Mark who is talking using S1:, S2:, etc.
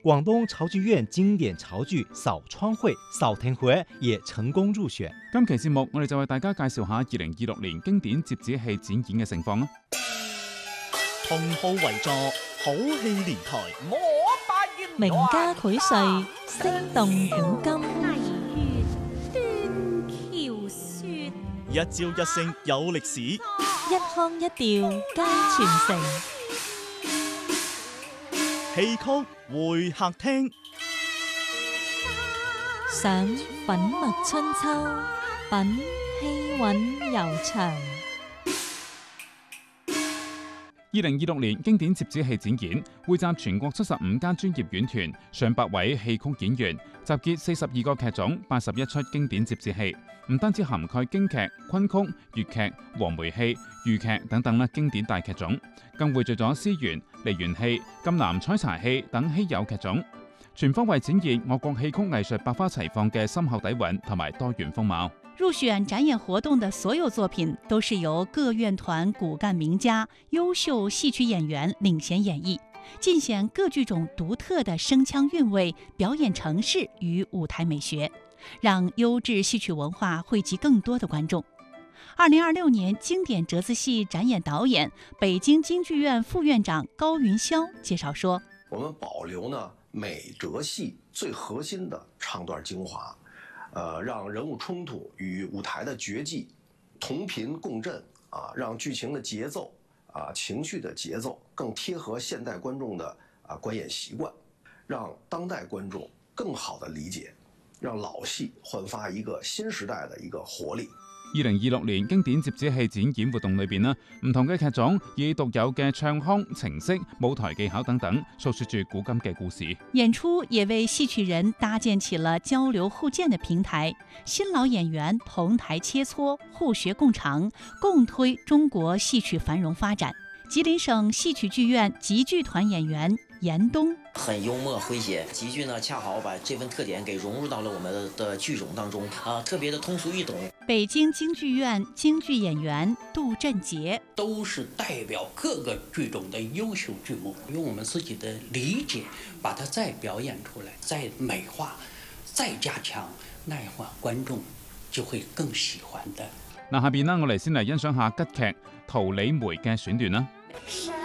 S1: 廣東潮劇院經典潮劇《掃窗會》掃庭會也成功入選。
S2: 今期節目我哋就為大家介紹下2026年經典折子戲展演嘅情況啦。
S3: 同號為座，好戲連台，
S4: 名家薈萃，聲動古今。
S3: 一朝一夕有歷史，
S4: 一腔一調皆傳承。
S3: 戲曲會客廳，
S4: 賞粉墨春秋，品氣韻悠長。
S2: 2026年經典折子戲展演匯集全國75間專業院團、上百位戲曲演員，集結42個劇種、81出經典折子戲，唔單止涵蓋京劇、昆曲、粵劇、黃梅戲、豫劇等等經典大劇種，更匯聚咗絲弦、梨園戲、贛南採茶戲等稀有劇種，全方位展現我國戲曲藝術百花齊放嘅深厚底蘊同埋多元風貌。
S5: 入選展演活動的所有作品都是由各院團骨幹名家、優秀戲曲演員領銜演繹，盡顯各劇種獨特的聲腔韻味、表演程式與舞台美學，讓優質戲曲文化惠及更多的觀眾。2026年經典折子戲展演導演、北京京劇院副院長高雲霄介紹說：
S6: 我們保留呢每折戲最核心的唱段精華。讓人物衝突與舞台的絕技同頻共振啊，讓劇情的節奏啊、情緒的節奏更貼合現代觀眾的觀演習慣，讓當代觀眾更好的理解，讓老戲煥發一個新時代的一個活力。
S2: 2026年經典折子戲展演活動裏邊唔同嘅劇種以獨有嘅唱腔、程式、舞台技巧等等，訴說住古今嘅故事。
S5: 演出也為戲曲人搭建起了交流互鑑的平台，新老演員同台切磋，互學共長，共推中國戲曲繁榮發展。吉林省戲曲劇院集劇團演員嚴冬
S7: 很幽默詼諧，集劇呢恰好把這份特點給融入到了我們的劇種當中啊，特別的通俗易懂。
S5: 北京京劇院京劇演員杜振傑
S8: 都是代表各個劇種的優秀劇目，用我們自己的理解把它再表演出來，再美化，再加強，那樣的話觀眾就會更喜歡的。
S2: 嗱，下邊我哋先嚟欣賞下吉劇《桃李梅》嘅選段啦。